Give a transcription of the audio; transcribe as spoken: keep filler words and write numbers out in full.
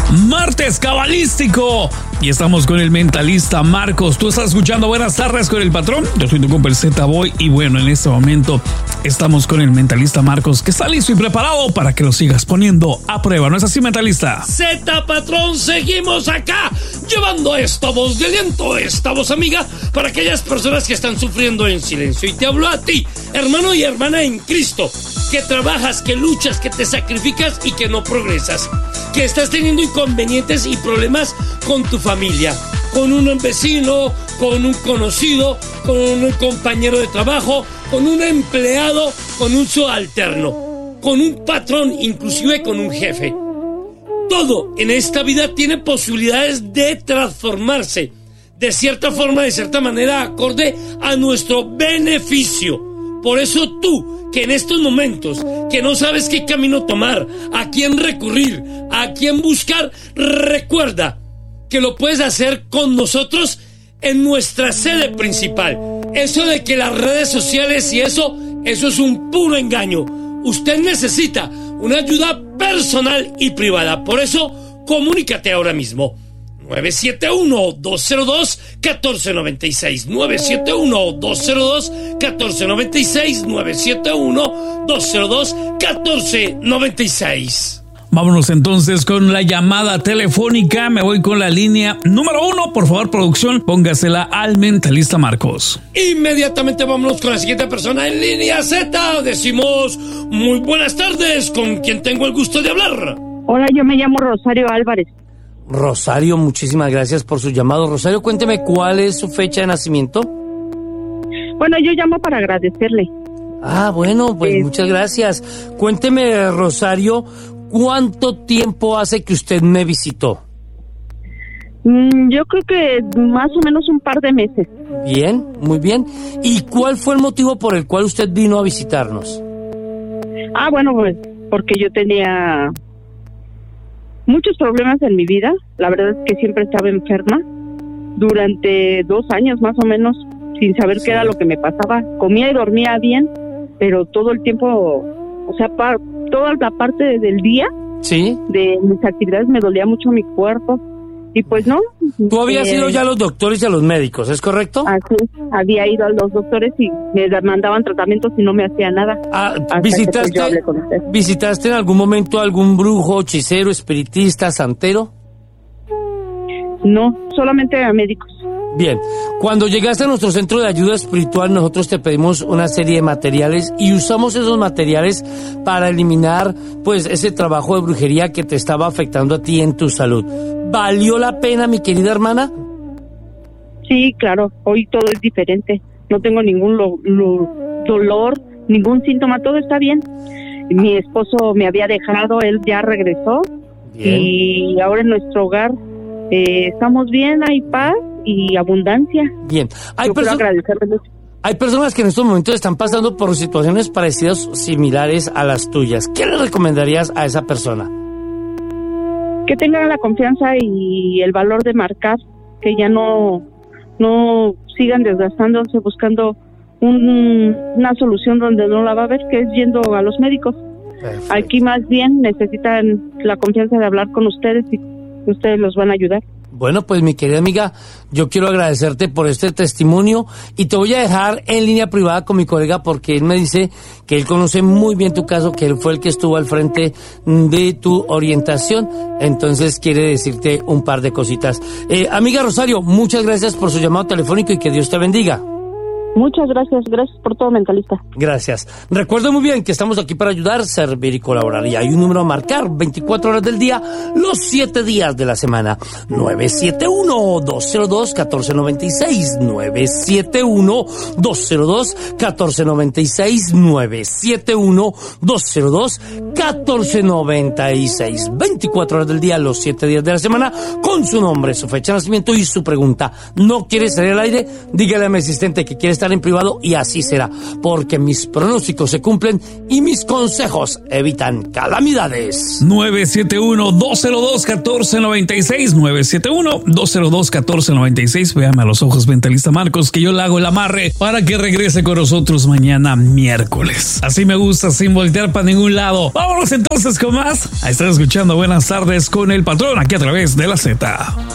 martes cabalístico y estamos con el mentalista Marcos. Tú estás escuchando Buenas Tardes con el Patrón. Yo soy tu compa el Z-Boy y bueno, en este momento estamos con el mentalista Marcos, que está listo y preparado para que lo sigas poniendo a prueba. ¿No es así, mentalista? Z Patrón, seguimos acá llevando esta voz de aliento, esta voz amiga para aquellas personas que están sufriendo en silencio. Y te hablo a ti, hermano y hermana en Cristo, que trabajas, que luchas, que te sacrificas y que no progresas, que estás teniendo inconvenientes y problemas con tu familia, con un vecino, con un conocido, con un compañero de trabajo, con un empleado, con un subalterno, con un patrón, inclusive con un jefe. Todo en esta vida tiene posibilidades de transformarse de cierta forma, de cierta manera, acorde a nuestro beneficio. Por eso tú, que en estos momentos, que no sabes qué camino tomar, a quién recurrir, a quién buscar, recuerda que lo puedes hacer con nosotros en nuestra sede principal. Eso de que las redes sociales y eso, eso es un puro engaño. Usted necesita una ayuda personal y privada. Por eso, comunícate ahora mismo. nueve siete uno, dos cero dos, uno cuatro nueve seis, nueve siete uno, dos cero dos, uno cuatro nueve seis, nueve siete uno, dos cero dos, uno cuatro nueve seis. Vámonos entonces con la llamada telefónica. Me voy con la línea número uno. Por favor, producción, póngasela al mentalista Marcos. Inmediatamente vámonos con la siguiente persona en línea Z. Decimos muy buenas tardes. ¿Con quién tengo el gusto de hablar? Hola, yo me llamo Rosario Álvarez. Rosario, muchísimas gracias por su llamado. Rosario, cuénteme cuál es su fecha de nacimiento. Bueno, yo llamo para agradecerle. Ah, bueno, pues eh, muchas gracias. Cuénteme, Rosario, ¿cuánto tiempo hace que usted me visitó? Mm, yo creo que más o menos un par de meses. Bien, muy bien. ¿Y cuál fue el motivo por el cual usted vino a visitarnos? Ah, bueno, pues porque yo tenía muchos problemas en mi vida. La verdad es que siempre estaba enferma durante dos años más o menos, sin saber sí. qué era lo que me pasaba. Comía y dormía bien, pero todo el tiempo, o sea, pa, toda la parte del día sí. de mis actividades me dolía mucho mi cuerpo. Y pues no. Tú habías eh, ido ya a los doctores y a los médicos, ¿es correcto? Así, había ido a los doctores y me mandaban tratamientos y no me hacía nada. Ah, ¿visitaste, que, pues, ¿Visitaste en algún momento algún brujo, hechicero, espiritista, santero? No, solamente a médicos. Bien, cuando llegaste a nuestro centro de ayuda espiritual, nosotros te pedimos una serie de materiales y usamos esos materiales para eliminar, pues, ese trabajo de brujería que te estaba afectando a ti en tu salud. ¿Valió la pena, mi querida hermana? Sí, claro, hoy todo es diferente. No tengo ningún lo, lo, dolor, ningún síntoma, todo está bien. Mi esposo me había dejado, él ya regresó. Bien. Y ahora en nuestro hogar eh, estamos bien, hay paz y abundancia. Bien, hay, perso- hay personas que en estos momentos están pasando por situaciones parecidas, similares a las tuyas. ¿Qué le recomendarías a esa persona? Que tengan la confianza y el valor de marcar, que ya no, no sigan desgastándose buscando un, una solución donde no la va a ver, que es yendo a los médicos. Perfecto. Aquí más bien necesitan la confianza de hablar con ustedes y ustedes los van a ayudar. Bueno, pues mi querida amiga, yo quiero agradecerte por este testimonio y te voy a dejar en línea privada con mi colega porque él me dice que él conoce muy bien tu caso, que él fue el que estuvo al frente de tu orientación, entonces quiere decirte un par de cositas. Eh, amiga Rosario, muchas gracias por su llamado telefónico y que Dios te bendiga. Muchas gracias, gracias por todo, mentalista. Gracias. Recuerda muy bien que estamos aquí para ayudar, servir y colaborar. Y hay un número a marcar, veinticuatro horas del día, los siete días de la semana. nueve siete uno, dos cero dos, uno cuatro nueve seis, nueve siete uno, dos cero dos, uno cuatro nueve seis, nueve siete uno, dos cero dos, uno cuatro nueve seis. veinticuatro horas del día, los siete días de la semana, con su nombre, su fecha de nacimiento y su pregunta. ¿No quiere salir al aire? Dígale a mi asistente que quiere estar consultar en privado y así será, porque mis pronósticos se cumplen y mis consejos evitan calamidades. nueve siete uno, dos cero dos, uno cuatro nueve seis, nueve siete uno, dos cero dos, uno cuatro nueve seis. Véame a los ojos, mentalista Marcos, que yo le hago el amarre para que regrese con nosotros mañana miércoles. Así me gusta, sin voltear para ningún lado. Vámonos entonces con más. Ahí están escuchando Buenas Tardes con el Patrón, aquí a través de la Z.